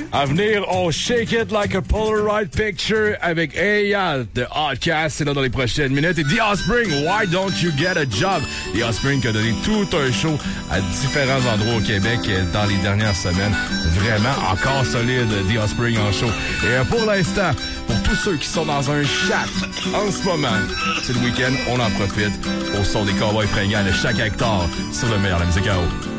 À venir, on shake it like a Polaroid picture avec Eyal de Outcast. C'est là dans les prochaines minutes. Et The Offspring, Why Don't You Get a Job? The Offspring qui a donné tout un show à différents endroits au Québec dans les dernières semaines. Vraiment encore solide, The Offspring en show. Et pour l'instant, pour tous ceux qui sont dans un shack en ce moment, c'est le week-end, on en profite au son des Cowboys fringants de chaque hectare sur le meilleur de la musique à eau.